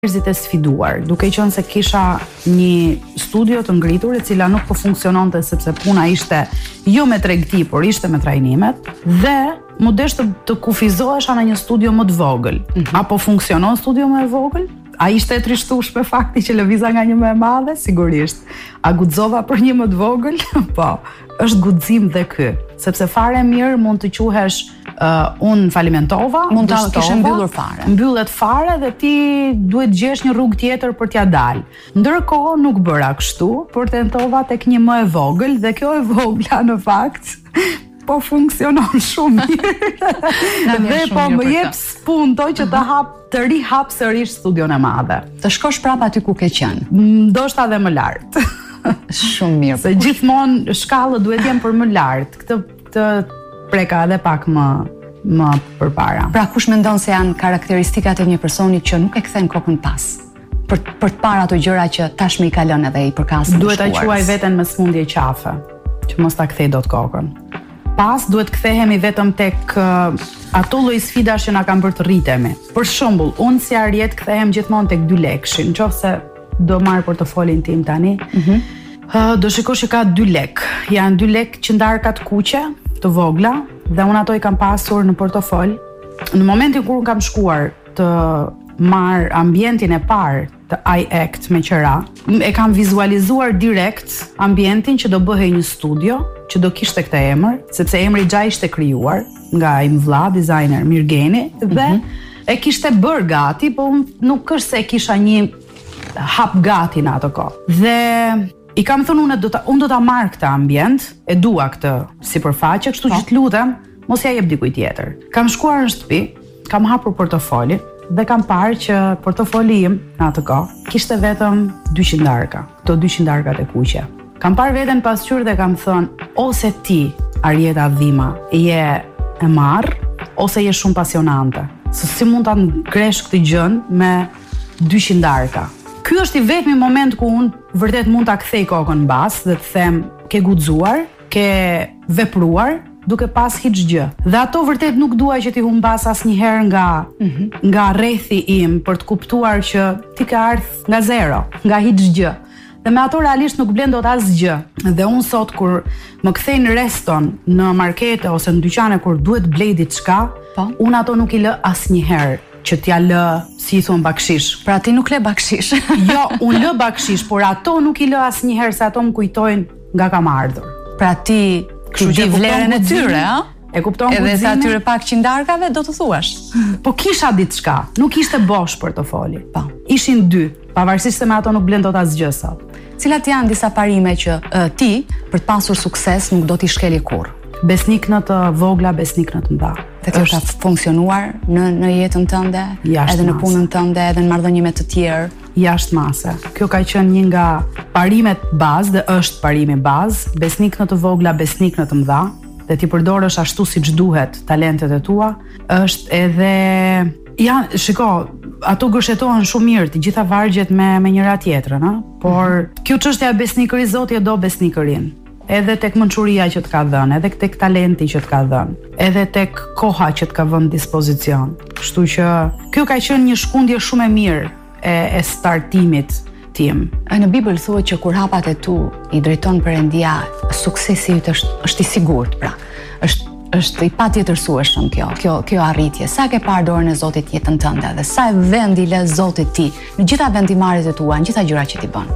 njerëzit e sfiduar, duke qenë se kisha një studio të ngritur e cila nuk po funksiononte sepse puna ishte jo me tregti, por ishte me trajnimet, dhe më desh të kufizohesha në një studio më të vogël. Apo funksionon studio më e vogël? A ishte e trishtush me fakti që lëviza nga një më e madhe? Sigurisht. A guxova për një më të vogël? Po, është guxim dhe ky, sepse fare mirë mund të quhesh unë falimentova, mund ta kishe mbyllur fare. Mbyllet fare dhe ti duhet gjesh një rrugë tjetër për t'ia dalë. Ndërkohë nuk bëra kështu, por tentova tek një më e vogël dhe kjo e vogla në fakt po funksionon shumë mirë. Dhe po më jep spunto që të rihap sërish studion e madhe. Të shkosh prapë aty ku ke qenë. Ndoshta edhe më lart. Shumë mirë. Se gjithmonë shkallët duhet jenë për më lart. Këtë preka edhe pak më përpara. Pra kush mendon se janë karakteristikat e një personi që nuk e kthen kokën pas? Për të parë ato gjëra që tashmë i ka lënë edhe i përkasin. Duhet ta quaj veten me smundje qafe, që mos ta kthej dot kokën. Pas duhet kthehemi vetëm tek ato lloj sfidash që na kanë bërë të rritemi. Për shembull, unë si Arjet kthehem gjithmonë tek 2 lekshin, nëse do marr portofolin tim tani. Do shikosh që ka 2 lek. Janë 2 lek qëndarka të kuqe, të vogla, dhe unë ato i kam pasur në portofol. Në momentin kur unë kam shkuar të marr ambientin e parë të iAct me qira, e kam vizualizuar direkt ambientin që do bëhej një studio, që do kishte këtë emër, sepse emri gja ishte krijuar nga im vlla, designer Mirgeni, dhe e kishte bërë gati, po nuk është se e kisha një hap gati në ato kohë. Dhe i kam thënë unë do ta marr këtë ambient, e dua këtë sipërfaqe, kështu që të lutem, mos ja jep dikujt tjetër. Kam shkuar në shtëpi, kam hapur portofolin dhe kam parë që portofoli im në atë kohë kishte vetëm 200 darka, këto 200 darkat e kuqe. Kam parë veten pasqyrë dhe kam thënë, ose ti, Arjeta Dhima, je e marr, ose je shumë pasionante. Se si mund ta ngresh këtë gjën me 200 darka. Ky është i vetmi moment ku unë vërtet mund ta kthej kokën mbas dhe të them, ke guxuar, ke vepruar, duke pas hiç gjë. Dhe ato vërtet nuk dua që ti humbas asnjëherë nga rrethi im për të kuptuar që ti ke ardhur nga zero, nga hiç gjë. Dhe me ato realisht nuk blen dot asgjë. Dhe unë sot kur më kthej në reston, në markete ose në dyqane kur duhet blej diçka, unë ato nuk i lë asnjëherë që t'ja lë, si i thon, bakshish. Pra ti nuk le bakshish. Jo, unë lë bakshish, por ato nuk i lë asnjëherë se ato më kujtojnë nga kam ardhur. Pra ti di vlerën e tyre, a? E kupton guximin? Edhe sa atyre pak qindarkave do të thuash. Po kisha diçka, nuk ishte bosh portofoli. Po. Ishin 2, pavarësisht se me ato nuk blen dot asgjë sot. Cilat janë disa parime që ti për të pasur sukses nuk do t'i shkeli kurrë? Besnik në të vogla, besnik në të mëdha. Dhe kjo ka funksionuar në jetën tënde, edhe në punën tënde, edhe në marrëdhënie me të tjerë? Jashtë mase. Kjo ka qenë një nga parimet bazë dhe është parimi bazë, besnik në të vogla, besnik në të mëdha, dhe ti përdorësh ashtu siç duhet talentet e tua, është edhe shiko, ato gëshetohen shumë mirë, të gjitha vargjet me njëra tjetrën, por kjo çështja e besnikërisë, Zoti e do besnikërinë. Edhe tek mençuria që të ka dhënë, edhe tek talenti që të ka dhënë, edhe tek koha që të ka vënë në dispozicion. Kështu që kjo ka qenë një shkundje shumë e mirë e startimit tim. Në Bibël thuhet që kur hapat e tu i drejton Perëndia, suksesi yt është i sigurt, pra. Është i patjetërsueshëm kjo arritje. Sa ke parë dorën e Zotit jetën tënde dhe sa vend i lë Zotit ti në gjitha vendimarrjet e tua, në gjitha gjërat që ti bën.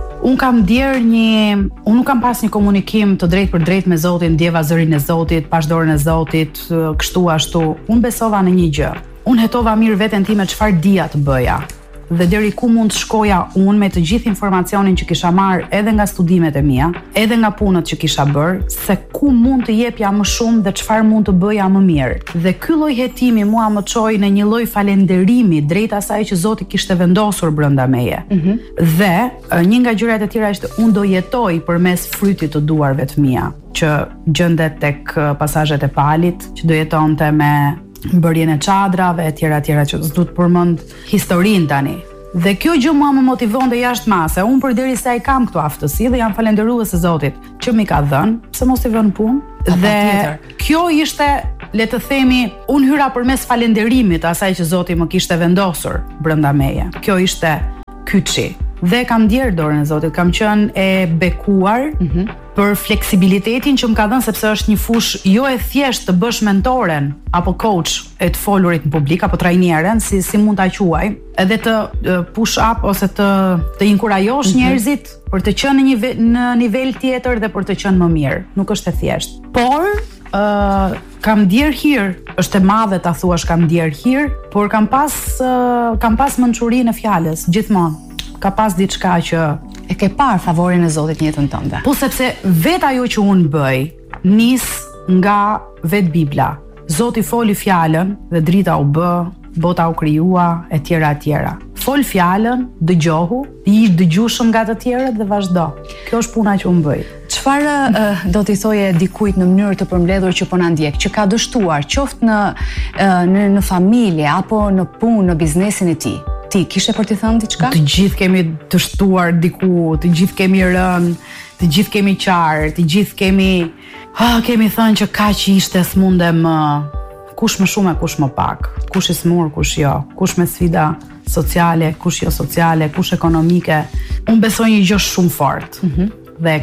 Unë nuk kam pas një komunikim të drejtë për drejtë me Zotin, ndjeva zërin e Zotit, pash dorën e Zotit, kështu ashtu. Unë besova në një gjë. Unë hetova mirë veten time çfarë dija të bëja. Dhe deri ku mund të shkoja unë me të gjithë informacionin që kisha marrë edhe nga studimet e mia, edhe nga punët që kisha bërë, se ku mund të jepja më shumë dhe çfarë mund të bëja më mirë. Dhe ky lloj hetimi mua më çoi në një lloj falënderimi drejt asaj që Zoti kishte vendosur brenda meje. Dhe një nga gjërat e tjera ishte unë do jetoj përmes frytit të duarve të mia, që gjendet tek pasazhet e palit, që do jetonte me bërjen e çadrave, e tjera që s'du të përmend historinë tani. Dhe kjo gjë mua më motivonte jashtë mase. Unë përderisa i kam këto aftësi dhe jam falënderuese Zotit që më ka dhënë, pse mos i vën punë. Dhe kjo ishte, le të themi, unë hyra përmes falënderimit asaj që Zoti më kishte vendosur brenda meje. Kjo ishte kyçi. Dhe kam ndjerë dorën e Zotit, kam qenë e bekuar për fleksibilitetin që më ka dhënë, sepse është një fushë jo e thjesht të bësh mentoren apo coach e të folurit në publik apo trajneren, si mund ta quaj, edhe të push up ose të inkurajosh njerëzit për të qenë në nivel tjetër dhe për të qenë më mirë. Nuk është e thjesht. Por kam ndier hir, është e madhe ta thuash kam ndier hir, por kam pas mençurinë e fjalës gjithmonë. Ka pas diçka që e ke parë favorin e Zotit në jetën tënde. Po sepse vetë ajo që unë bëj nis nga vetë Bibla. Zoti foli fjalën dhe drita u bë, bota u krijua, e tjera. Fol fjalën, dëgjohu, i dëgjueshëm nga të tjerët dhe vazhdo. Kjo është puna që unë bëj. Çfarë do t'i thoje dikujt në mënyrë të përmbledhur që po na ndjek, që ka dështuar qoftë në familje apo në punë, në biznesin e tij? Ti kishe për t'i thënë diçka? Të gjithë kemi të shtuar diku, të gjithë kemi rënë, të gjithë kemi qarë, të gjithë kemi thënë që kaq ishte, s'mundem kush më shumë e kush më pak, kush i smur, kush jo, kush me sfida sociale, kush jo sociale, kush ekonomike. Unë besoj një gjë shumë fort dhe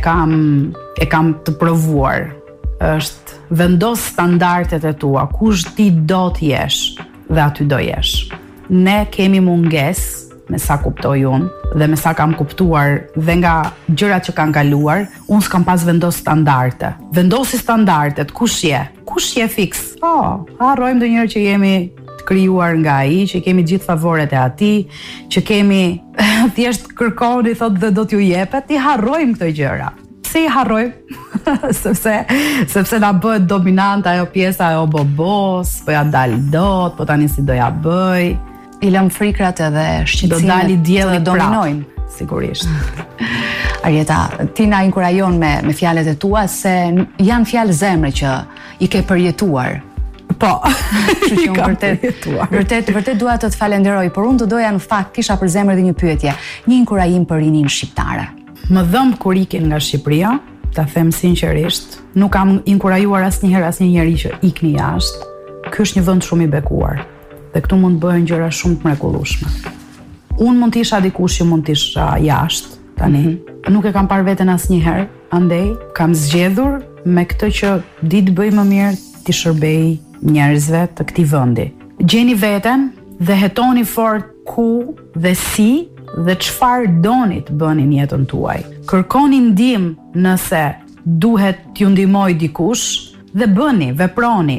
e kam të provuar. Është vendos standardet e tua, kush ti do t'jesh dhe aty do jesh. Ne kemi munges, me sa kuptoj unë dhe me sa kam kuptuar dhe nga gjërat që kanë kaluar, unë s'kam pas vendos standarde. Vendosi standardet, kush je fiks. Harrojmë ndonjëherë që jemi të krijuar nga ai, që kemi gjithë favoret e atij, që kemi thjesht kërkoni thotë dhe do t'ju jepet, i harrojmë këto gjëra. Pse i harrojmë? sepse na bëhet dominant ajo pjesa e bobos, po ja dal dot, po tani si do ja bëj. I lëm frikrat edhe shqetësimet. Do dali dielli dominojnë, sigurisht. Arieta, ti na inkurajon me fjalët e tua se janë fjalë zemre që i ke përjetuar. Po, kështu që vërtet dua të falenderoj, por unë të doja në fakt kisha për zemër dhe një pyetje, një inkurajim për rinin shqiptare. Më dhëm kur ikin nga Shqipëria, ta them sinqerisht, nuk kam inkurajuar asnjëherë asnjë njeri që ikni jashtë. Ky është një vend shumë i bekuar. Dhe këtu mund bëhen gjëra shumë të mrekullueshme. Unë mund të isha dikush që mund të isha jashtë tani. Nuk e kam parë veten asnjëherë, andaj kam zgjedhur me këtë që di të bëj më mirë, të shërbej njerëzve të këtij vendi. Gjeni veten dhe hetoni fort ku dhe si dhe çfarë doni të bëni në jetën tuaj. Kërkoni ndihmë nëse duhet t'ju ndihmoj dikush dhe bëni, veproni,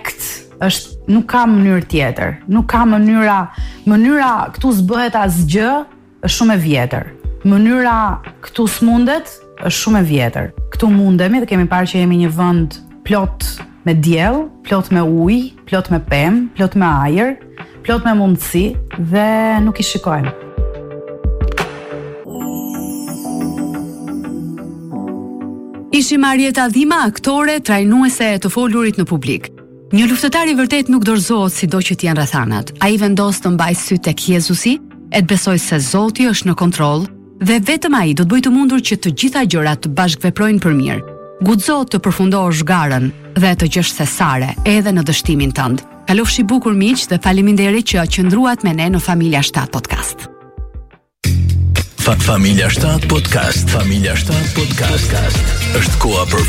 nuk ka mënyrë tjetër, nuk ka mënyra këtu s'bëhet asgjë, është shumë e vjetër. Mënyra këtu s'mundet, është shumë e vjetër. Këtu mundemi dhe kemi parë që jemi një vend plot me diell, plot me ujë, plot me pemë, plot me ajër, plot me mundësi dhe nuk i shikojmë. Ishim Arieta Dhima, aktore, trajnuese e të folurit në publik. Një luftëtar i vërtet nuk dorëzohet sido që t'janë rrethanat. Ai vendos të mbajë sy tek Jezusi, e të besoj se Zoti është në kontroll dhe vetëm ai do të bëjë të mundur që të gjitha gjërat të bashkëveprojnë për mirë. Guxo të përfundosh garën dhe të gjesh sesare edhe në dështimin tënd. Kalofshi bukur miq dhe faleminderit që qëndruat me ne në Familja 7 Podcast. Familja 7 Podcast. Familja 7 Podcast. Është koha për